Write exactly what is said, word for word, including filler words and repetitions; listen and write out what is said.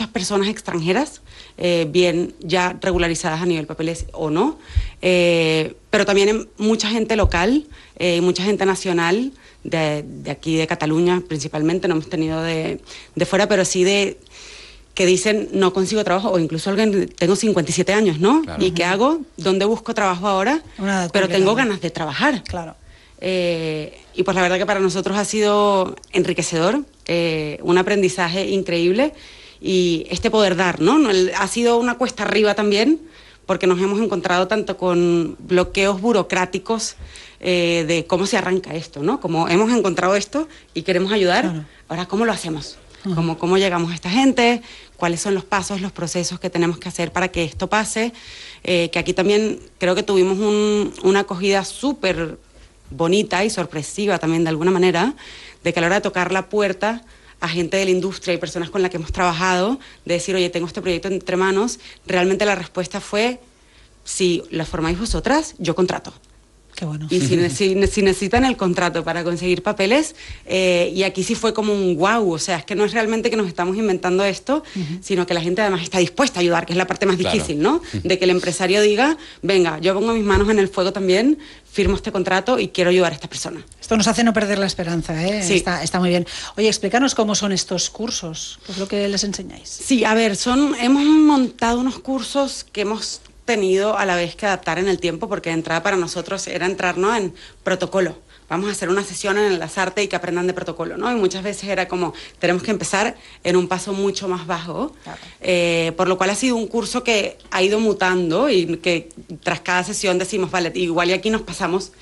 muchas personas extranjeras, eh, bien ya regularizadas a nivel papeles o no, eh, pero también mucha gente local y eh, mucha gente nacional, de, de aquí de Cataluña principalmente, no hemos tenido de, de fuera, pero sí de... que dicen no consigo trabajo, o incluso alguien, tengo cincuenta y siete años, ¿no? Claro. ¿Y qué hago? ¿Dónde busco trabajo ahora? Pero tengo ganas de trabajar. Claro. Eh, y pues la verdad que para nosotros ha sido enriquecedor, eh, un aprendizaje increíble y este poder dar, ¿no? Ha sido una cuesta arriba también, porque nos hemos encontrado tanto con bloqueos burocráticos eh, de cómo se arranca esto, ¿no? Como hemos encontrado esto y queremos ayudar, claro. Ahora ¿cómo lo hacemos? Como cómo llegamos a esta gente, cuáles son los pasos, los procesos que tenemos que hacer para que esto pase, eh, que aquí también creo que tuvimos un, una acogida súper bonita y sorpresiva también de alguna manera, de que a la hora de tocar la puerta a gente de la industria y personas con las que hemos trabajado, de decir, oye, tengo este proyecto entre manos, realmente la respuesta fue, si lo formáis vosotras, yo contrato. Qué bueno. Y si, si, si necesitan el contrato para conseguir papeles, eh, y aquí sí fue como un wow, o sea, es que no es realmente que nos estamos inventando esto, uh-huh. sino que la gente además está dispuesta a ayudar, que es la parte más claro. difícil, ¿no? Uh-huh. De que el empresario diga, venga, yo pongo mis manos en el fuego también, firmo este contrato y quiero ayudar a esta persona. Esto nos hace no perder la esperanza, ¿eh? Sí. Está, está muy bien. Oye, explícanos cómo son estos cursos, ¿qué es lo que les enseñáis? Sí, a ver, son, hemos montado unos cursos que hemos tenido a la vez que adaptar en el tiempo, porque de entrada para nosotros era entrar, ¿no?, en protocolo. Vamos a hacer una sesión en Enlazarte y que aprendan de protocolo, ¿no? Y muchas veces era como, tenemos que empezar en un paso mucho más bajo, claro. eh, por lo cual ha sido un curso que ha ido mutando y que tras cada sesión decimos, vale, igual y aquí nos pasamos